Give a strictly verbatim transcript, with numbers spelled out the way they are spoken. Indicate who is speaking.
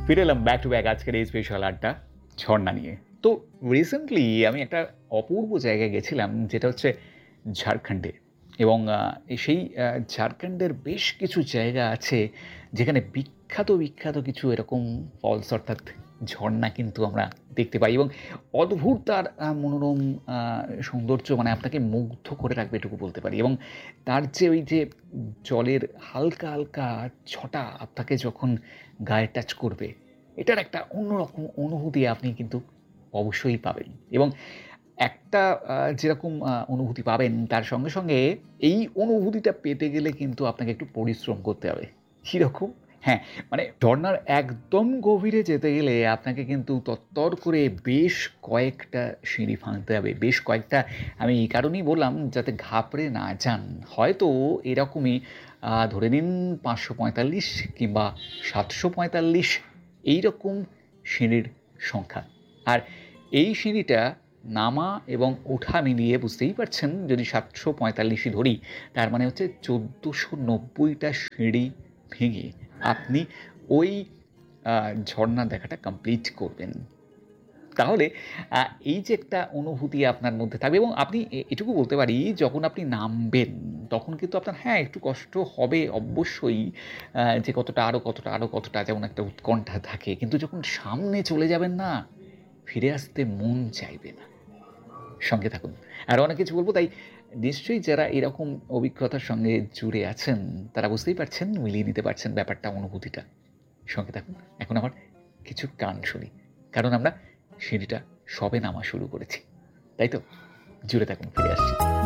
Speaker 1: ফিরে এলাম back to back আজকের এই স্পেশাল আড্ডা ঝর্ণা নিয়ে। তো রিসেন্টলি আমি একটা অপূর্ব জায়গায় গেছিলাম যেটা হচ্ছে ঝাড়খণ্ডে এবং আ সেই আ ঝাড়খণ্ডের বেশ কিছু জায়গা আছে যেখানে বিখ্যাত, বিখ্যাত কিছু এরকম ফলস অর্থাৎ ঝর্ণা কিন্তু আমরা দেখতে পাই এবং অদ্ভুত তার আ মনোরম আ সৌন্দর্য মানে আপনাকে মুগ্ধ করে রাখবে এটুকু বলতে পারি এবং তার যে ওই যে জলের হালকা, হালকা ছটা আপনাকে যখন গায়ে টাচ করবে, এটার একটা অন্যরকম অনুভূতি আপনি কিন্তু অবশ্যই পাবেন এবং একটা আ যেরকম আ অনুভূতি পাবেন তার সঙ্গে, সঙ্গে এই অনুভূতিটা পেতে গেলে কিন্তু আপনাকে একটু পরিশ্রম করতে হবে। কিরকম? হ্যাঁ, মানে ঝরনার একদম গভীরে যেতে গেলে আপনাকে কিন্তু তরতর করে বেশ কয়েকটা সিঁড়ি ভাঙতে হবে। বেশ কয়েকটা আমি এই কারণেই বললাম যাতে ঘাবড়ে না যান। হয়তো এরকমই আ ধরে নিন পাঁচশো পঁয়তাল্লিশ কিংবা সাতশো পঁয়তাল্লিশ এইরকম সিঁড়ির সংখ্যা। আর এই সিঁড়িটা নামা এবং ওঠা মিলিয়ে বুঝতেই পারছেন যদি সাতশো পঁয়তাল্লিশ ই ধরি তার মানে হচ্ছে চোদ্দোশো নব্বই টা সিঁড়ি ভেঙে আপনি ওই আ ঝরনা দেখাটা কমপ্লিট করবেন। তাহলে আ এই যে একটা অনুভূতি আপনার মধ্যে থাকবে এবং আপনি এ এটুকু বলতে পারি যখন আপনি নামবেন তখন কিন্তু আপনার হ্যাঁ, একটু কষ্ট হবে অবশ্যই। আ যে কতটা আরো কতটা, আরো কতটা যেমন একটা উৎকণ্ঠা থাকে। কিন্তু যখন সামনে চলে যাবেন না, ফিরে আসতে মন চাইবে না। সঙ্গে থাকুন। আরো অনেক কিছু বলব তাই নিশ্চয়ই যারা এরকম অভিজ্ঞতার সঙ্গে জুড়ে আছেন তারা বুঝতেই পারছেন, মিলিয়ে নিতে পারছেন ব্যাপারটা, অনুভূতিটা। সঙ্গে থাকুন। এখন আমার কিছু গান শুনি। কারণ আমরা সিঁড়িটা সবে নামা শুরু করেছি। তাই তো? জুড়ে থাকুন, ফিরে আসছি।